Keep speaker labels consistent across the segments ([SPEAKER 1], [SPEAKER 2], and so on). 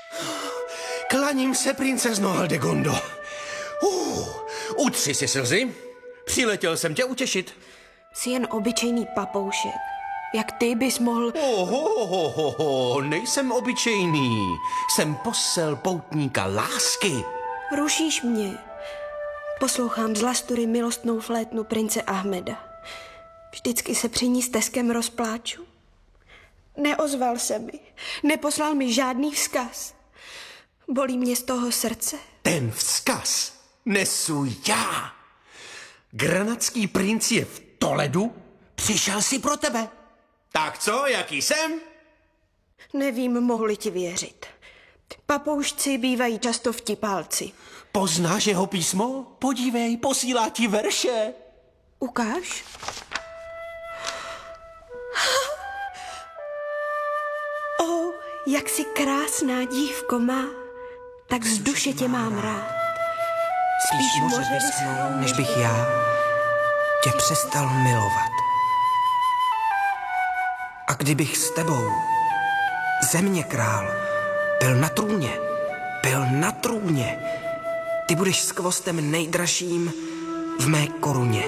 [SPEAKER 1] Klaním se, princezno Aldegondo. Utři si slzy. Přiletěl jsem tě utěšit.
[SPEAKER 2] Jsi jen obyčejný papoušek. Jak ty bys mohl...
[SPEAKER 1] Nejsem obyčejný. Jsem posel poutníka lásky.
[SPEAKER 2] Rušíš mě. Poslouchám z Lastury milostnou flétnu prince Ahmeda. Vždycky se při ní s teskem rozpláču. Neozval se mi. Neposlal mi žádný vzkaz. Bolí mě z toho srdce.
[SPEAKER 1] Ten vzkaz nesu já. Granadský princ je v Toledu. Přišel si pro tebe. Tak co, jaký jsem?
[SPEAKER 2] Nevím, mohli ti věřit. Papoušci bývají často vtipálci.
[SPEAKER 1] Poznáš jeho písmo? Podívej, posílá ti verše.
[SPEAKER 2] Ukáž. O, jak si krásná dívko má, tak z duše tě mám rád.
[SPEAKER 3] Spíš moře vyschnou, než bych já tě přestal milovat. A kdybych s tebou, země král, byl na trůně, ty budeš skvostem nejdražším v mé koruně.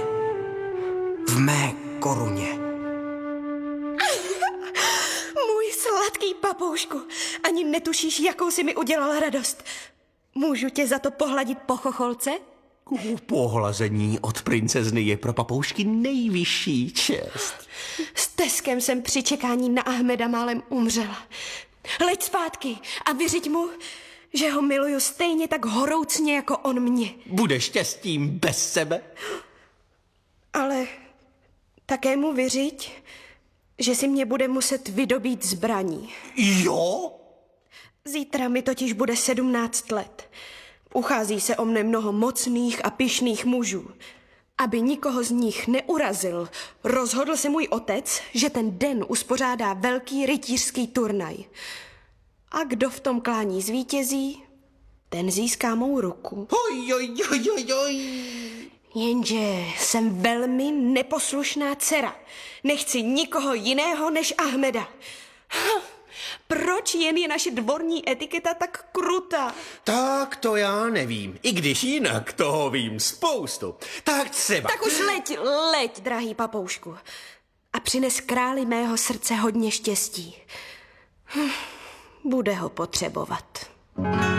[SPEAKER 2] Můj sladký papoušku, ani netušíš, jakou si mi udělal radost. Můžu tě za to pohladit po chocholce?
[SPEAKER 1] Pohlazení od princezny je pro papoušky nejvyšší čest.
[SPEAKER 2] S teskem jsem při čekání na Ahmeda málem umřela. Leď zpátky a vyřiď mu, že ho miluju stejně tak horoucně jako on mě.
[SPEAKER 1] Bude štěstím bez sebe?
[SPEAKER 2] Ale také mu vyřiď, že si mě bude muset vydobít zbraní.
[SPEAKER 1] Jo?
[SPEAKER 2] Zítra mi totiž bude 17 let. Uchází se o mne mnoho mocných a pyšných mužů. Aby nikoho z nich neurazil, rozhodl se můj otec, že ten den uspořádá velký rytířský turnaj. A kdo v tom klání zvítězí, ten získá mou ruku. Jenže jsem velmi neposlušná dcera. Nechci nikoho jiného než Ahmeda. Proč jen je naše dvorní etiketa tak krutá?
[SPEAKER 1] Tak to já nevím. I když jinak toho vím spoustu. Tak třeba...
[SPEAKER 2] Tak už leď, drahý papoušku. A přines králi mého srdce hodně štěstí. Bude ho potřebovat.